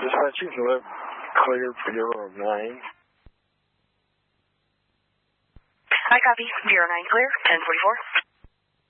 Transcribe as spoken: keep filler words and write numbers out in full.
Dispatch, you can live clear zero nine. I copy. zero nine clear, ten forty-four.